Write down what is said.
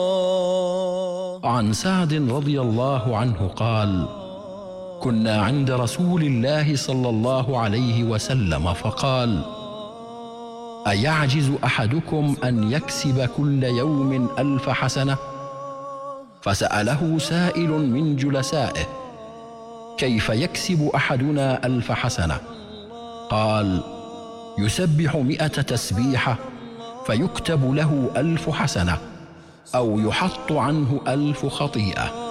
عن سعد رضي الله عنه قال: كنا عند رسول الله صلى الله عليه وسلم فقال: أيعجز أحدكم أن يكسب كل يوم 1000 حسنة؟ فسأله سائل من جلسائه: كيف يكسب أحدنا 1000 حسنة؟ قال: يسبح 100 تسبيحة فيكتب له 1000 حسنة، أو يحط عنه 1000 خطيئة.